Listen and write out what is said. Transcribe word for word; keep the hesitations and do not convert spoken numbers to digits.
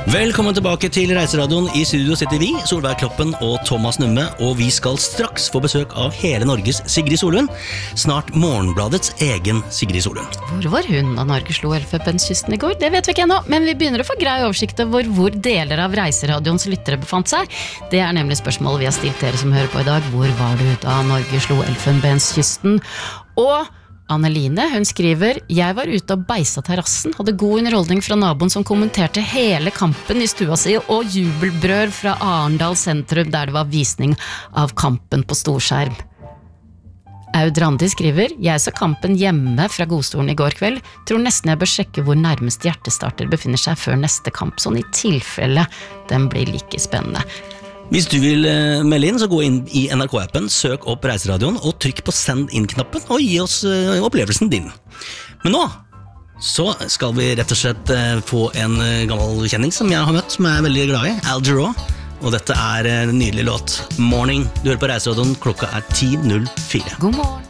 Velkommen tilbake til Reiseradioen. I studio sitter vi, Solveig Kloppen og Thomas Numme, og vi skal straks få besøk av hele Norges Sigrid Solund. Snart Morgenbladets egen Sigrid Solund. Hvor var hun da Norge slo Elfenbenskysten i går? Det vet vi ikke ennå, men vi begynner å få grei oversikt over hvor deler av Reiseradioens lyttere befant seg. Det er nemlig spørsmålet vi har stilt dere som hører på i dag. Hvor var du da Norge slo Elfenbenskysten? Og Anneline, hun skriver: Jeg var ute og beisa terrassen, hadde god underholdning fra naboen som kommenterte hele kampen i stua si, og jubelbrød fra Arendal sentrum der det var visning av kampen på storskjerm. Aud Randi skriver: Jeg så kampen hjemme fra godstolen i går kveld. Tror nesten jeg bør sjekke hvor nærmest hjertestarter befinner seg før neste kamp, sånn i tilfelle den blir like spennende. Hvis du vil melde inn, så gå inn i N R K-appen, søk opp Reiseradioen og trykk på send inn-knappen og gi oss opplevelsen din. Men nå så skal vi rett og slett få en gammel kjenning som jeg har møtt, som jeg er veldig glad i, Al Jarreau. Og dette er en nydelig låt, Morning. Du hører på Reiseradioen, klokka er ti null fire. God morgen.